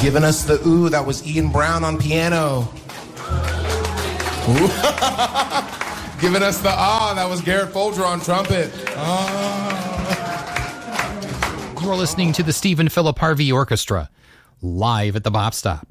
Giving us the ooh, that was Ian Brown on piano. Giving us the ah, that was Garrett Folger on trumpet. You're listening to the Stephen Philip Harvey Orchestra, live at the Bop Stop.